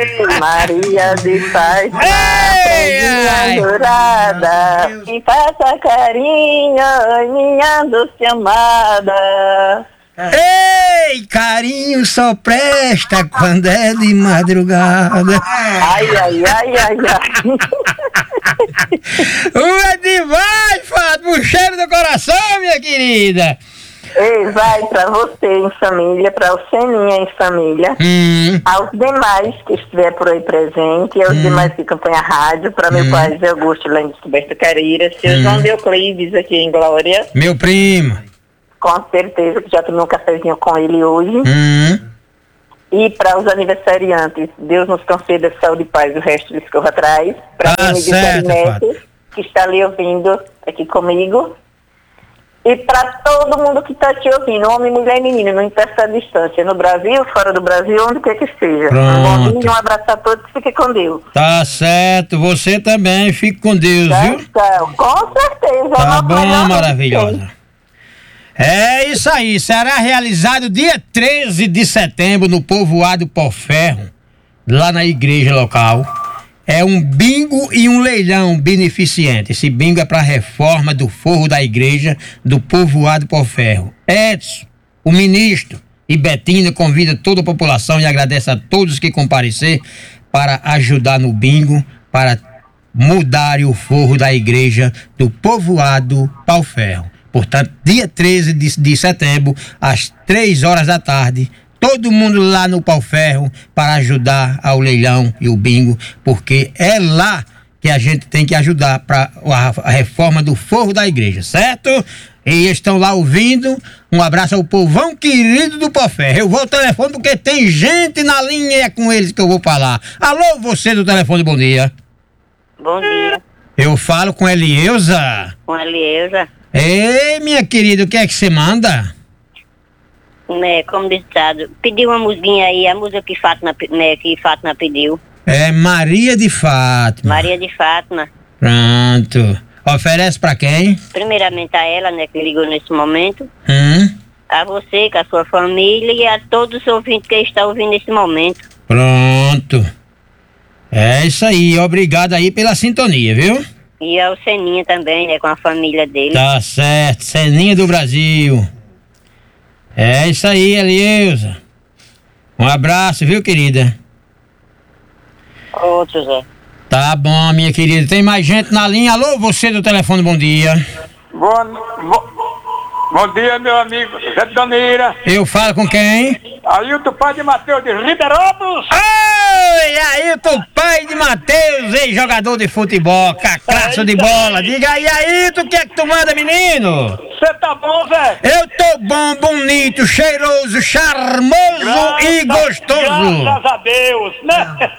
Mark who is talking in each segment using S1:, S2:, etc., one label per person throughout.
S1: Maria de Fátima, minha dourada, que faça carinho, minha doce amada.
S2: Ei, carinho só presta quando é de madrugada.
S1: Ai, ai, ai, ai, ai.
S2: É demais, Fátima, o cheiro do coração, minha querida.
S1: Ei, vai pra você em família, pra o Seninha em família, aos demais que estiver por aí presente, e aos demais que acompanham a rádio, pra meu pai Zé Augusto lá em Descoberta Careira, seu João Euclides aqui em Glória.
S2: Meu primo.
S1: Com certeza que já tomei um cafezinho com ele hoje. E para os aniversariantes, Deus nos conceda saúde e paz, o resto lhes corra atrás. Para mim, me diz que está ali ouvindo aqui comigo. E para todo mundo que está te ouvindo, homem, mulher e menino, não importa a distância, no Brasil, fora do Brasil, onde quer que esteja.
S2: Pronto.
S1: Um bom dia, um abraço a todos, fique com Deus.
S2: Tá certo, você também, fique com Deus, viu?
S1: Com certeza.
S2: Tá bom, maravilhosa. É isso aí, será realizado dia 13 de setembro no povoado Porferro, lá na igreja local. É um bingo e um leilão beneficente. Esse bingo é para a reforma do forro da igreja do povoado Porferro. Edson, o ministro, e Betina convida toda a população e agradece a todos que compareceram para ajudar no bingo, para mudarem o forro da igreja do povoado Porferro. Portanto, dia 13 de setembro, às 3 horas da tarde, todo mundo lá no Pau-Ferro para ajudar ao leilão e o bingo, porque é lá que a gente tem que ajudar para a reforma do forro da igreja, certo? E estão lá ouvindo. Um abraço ao povão querido do Pau-Ferro. Eu vou ao telefone porque tem gente na linha e é com eles que eu vou falar. Alô, você do telefone, bom dia.
S1: Bom dia.
S2: Eu falo com Elieusa.
S1: Com Elieusa.
S2: Ei, minha querida, o que é que você manda?
S1: Como ditado, pediu uma musiquinha aí, a música que Fátima pediu.
S2: É Maria de Fátima.
S1: Maria de Fátima.
S2: Pronto. Oferece pra quem?
S1: Primeiramente a ela, que ligou nesse momento.
S3: a você, com a sua família e a todos os ouvintes que estão ouvindo nesse momento.
S2: Pronto. É isso aí, obrigado aí pela sintonia, viu?
S3: E ao Seninha também, né, com a família dele.
S2: Tá certo, Seninha do Brasil. É isso aí, Elieusa. Um abraço, viu, querida?
S3: Outro, Zé.
S2: Tá bom, minha querida. Tem mais gente na linha. Alô, você do telefone, bom dia.
S4: Bom dia, meu amigo Zé Danira.
S2: Eu falo com quem?
S4: Ailton Pai de Mateus de Ribeirópolis.
S2: Oi, Ailton Pai de Mateus, ex-jogador de futebol, cacraço de bola. Diga aí, Ailton, o que é que tu manda, menino?
S4: Você tá bom, Zé?
S2: Eu tô bom, bonito, cheiroso, charmoso e gostoso.
S4: Graças a Deus, né?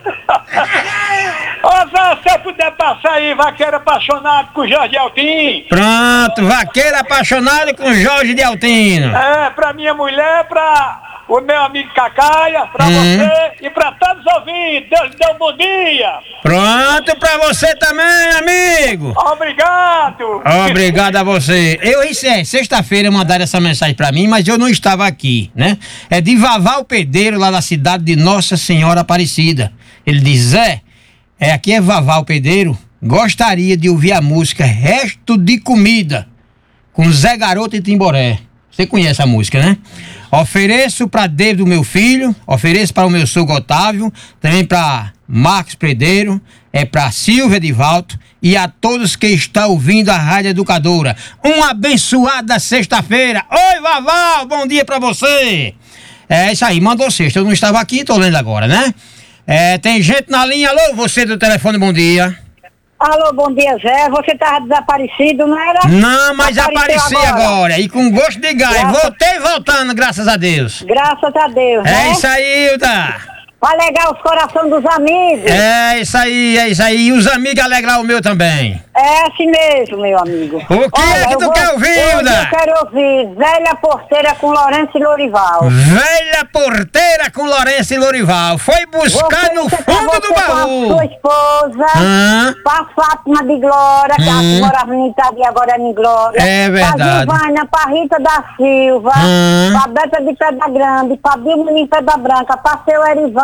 S4: Ô Zé, se eu puder passar aí, vaqueiro apaixonado com Jorge Altino.
S2: Pronto, vaqueiro apaixonado com Jorge de Altino.
S4: É, pra minha mulher, pra o meu amigo Cacaia, pra você e pra todos os ouvintes. Deus lhe dê um bom dia.
S2: Pronto pra você também, amigo.
S4: Obrigado.
S2: Obrigado a você. Sexta-feira mandaram essa mensagem pra mim, mas eu não estava aqui, né? É de Vaval Pedreiro, lá na cidade de Nossa Senhora Aparecida. Ele diz, Zé, aqui é Vaval Pedreiro, gostaria de ouvir a música Resto de Comida, com Zé Garoto e Timboré. Você conhece a música, né? Ofereço para David, meu filho, ofereço para o meu sogro Otávio, também para Marcos Pedreiro, para Silvia Divalto e a todos que estão ouvindo a Rádio Educadora. Uma abençoada sexta-feira. Oi, Vaval, bom dia para você. É isso aí, mandou sexta. Eu não estava aqui, tô lendo agora, né? Tem gente na linha. Alô, você do telefone, bom dia.
S5: Alô, bom dia, Zé. Você tava desaparecido, não era?
S2: Não, mas apareci agora. E com gosto de gás. Voltei voltando, graças a Deus.
S5: Graças a Deus, né?
S2: É isso aí, Hilda.
S5: Pra alegrar os corações dos amigos.
S2: É isso aí, é isso aí. E os amigos alegrar o meu também.
S5: É assim mesmo, meu amigo.
S2: O que é que tu quer ouvir, Hilda?
S5: Eu quero ouvir Velha Porteira com Lourenço e Lorival.
S2: Velha Porteira com Lourenço e Lorival. Foi buscar no fundo do baú.
S5: Sua esposa, pra Fátima de Glória, que ela morava em Itabi e agora é em Glória.
S2: É verdade.
S5: Pra Gilvana, pra Rita da Silva, pra Beta de Pedra Grande, pra Dilma de Pedra Branca, pra seu Erivan,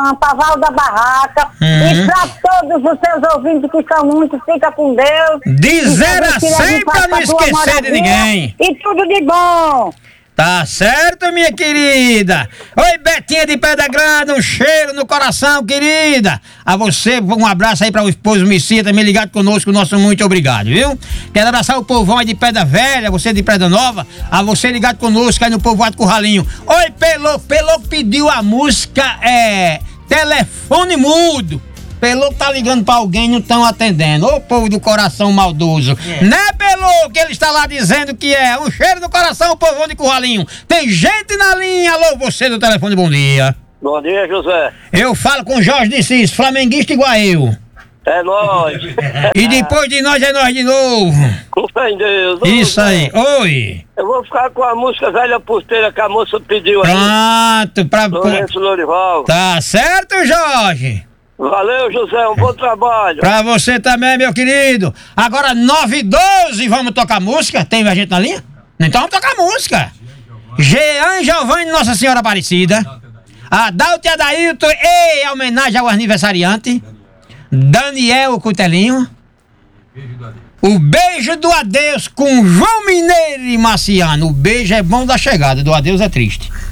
S5: Pampa, Val da Barraca, e pra todos os seus ouvintes que são muitos, fica com Deus.
S2: Dizer a 100 pra não esquecer de ninguém.
S5: E tudo de bom.
S2: Tá certo, minha querida? Oi, Betinha de Pedra Grande, um cheiro no coração, querida. A você, um abraço aí para o esposo Messias, também ligado conosco, nosso muito obrigado, viu? Quero abraçar o povão aí de Pedra Velha, você de Pedra Nova, a você ligado conosco aí no povoado Curralinho. Oi, Pelô pediu a música, Telefone Mudo. Pelô tá ligando pra alguém, não estão atendendo. Ô povo do coração maldoso. Né, Pelô, que ele está lá dizendo que é um cheiro no coração, o povão de Curralinho. Tem gente na linha. Alô, você do telefone, bom dia.
S6: Bom dia, José.
S2: Eu falo com Jorge de Cis, flamenguista igual eu.
S6: É nóis.
S2: E depois de nós é nós de novo.
S6: Com fé em Deus.
S2: Isso aí. Oi.
S6: Eu vou ficar com a música Velha Posteira que a moça pediu aí.
S2: Pronto, pra...
S6: Lourenço Lorival.
S2: Tá certo, Jorge?
S6: Valeu, José, um bom trabalho.
S2: Pra você também, meu querido. Agora, 9h12, vamos tocar música? Tem a gente na linha? Então vamos tocar música. Jean Giovanni, Nossa Senhora Aparecida. Adalto e Adailton, em homenagem ao aniversariante. Daniel Cutelinho. O beijo do adeus com João Mineiro e Marciano. O beijo é bom da chegada, do adeus é triste.